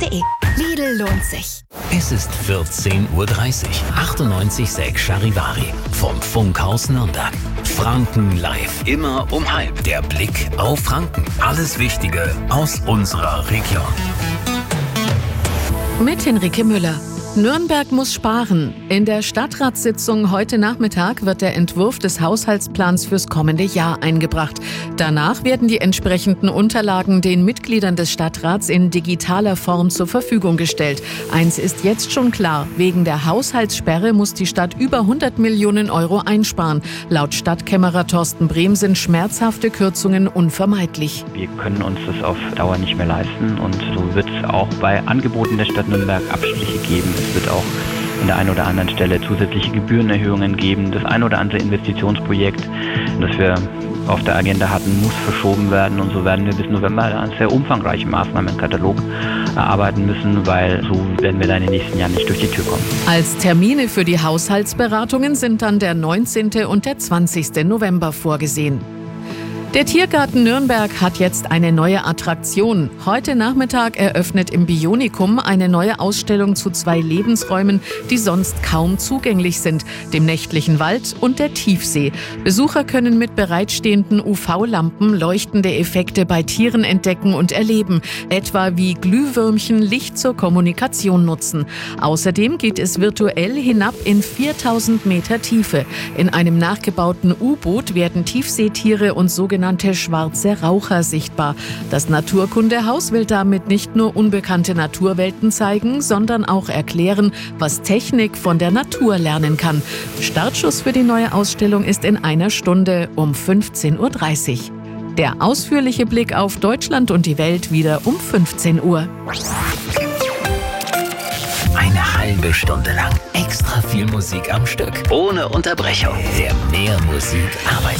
Lidl.de. Lidl lohnt sich. Es ist 14:30 Uhr. 98,6 Charivari vom Funkhaus Nürnberg. Franken live. Immer um 12:30. Der Blick auf Franken. Alles Wichtige aus unserer Region. Mit Henrike Müller. Nürnberg muss sparen. In der Stadtratssitzung heute Nachmittag wird der Entwurf des Haushaltsplans fürs kommende Jahr eingebracht. Danach werden die entsprechenden Unterlagen den Mitgliedern des Stadtrats in digitaler Form zur Verfügung gestellt. Eins ist jetzt schon klar: Wegen der Haushaltssperre muss die Stadt über 100 Millionen Euro einsparen. Laut Stadtkämmerer Thorsten Brehm sind schmerzhafte Kürzungen unvermeidlich. Wir können uns das auf Dauer nicht mehr leisten und so wird es auch bei Angeboten der Stadt Nürnberg Abstriche geben. Es wird auch an der einen oder anderen Stelle zusätzliche Gebührenerhöhungen geben. Das ein oder andere Investitionsprojekt, das wir auf der Agenda hatten, muss verschoben werden. Und so werden wir bis November einen sehr umfangreichen Maßnahmenkatalog erarbeiten müssen, weil so werden wir da in den nächsten Jahren nicht durch die Tür kommen. Als Termine für die Haushaltsberatungen sind dann der 19. und der 20. November vorgesehen. Der Tiergarten Nürnberg hat jetzt eine neue Attraktion. Heute Nachmittag eröffnet im Bionikum eine neue Ausstellung zu 2 Lebensräumen, die sonst kaum zugänglich sind: dem nächtlichen Wald und der Tiefsee. Besucher können mit bereitstehenden UV-Lampen leuchtende Effekte bei Tieren entdecken und erleben, etwa wie Glühwürmchen Licht zur Kommunikation nutzen. Außerdem geht es virtuell hinab in 4000 Meter Tiefe. In einem nachgebauten U-Boot werden Tiefseetiere und sogenannte schwarze Raucher sichtbar. Das Naturkundehaus will damit nicht nur unbekannte Naturwelten zeigen, sondern auch erklären, was Technik von der Natur lernen kann. Startschuss für die neue Ausstellung ist in einer Stunde um 15:30 Uhr. Der ausführliche Blick auf Deutschland und die Welt wieder um 15 Uhr. Eine halbe Stunde lang extra viel Musik am Stück. Ohne Unterbrechung. Der Mehr Musik Arbeitsplatz.